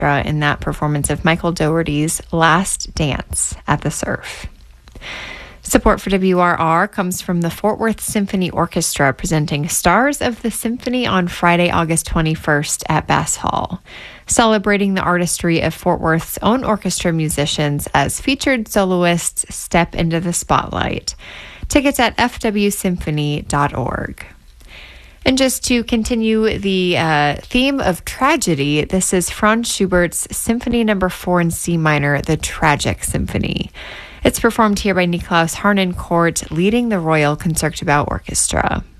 in that performance of Michael Dougherty's Last Dance at the Surf. Support for WRR comes from the Fort Worth Symphony Orchestra, presenting Stars of the Symphony on Friday, August 21st at Bass Hall, celebrating the artistry of Fort Worth's own orchestra musicians as featured soloists step into the spotlight. Tickets at fwsymphony.org. And just to continue the theme of tragedy, this is Franz Schubert's Symphony No. 4 in C minor, the Tragic Symphony. It's performed here by Niklaus Harnoncourt, leading the Royal Concertgebouw Orchestra.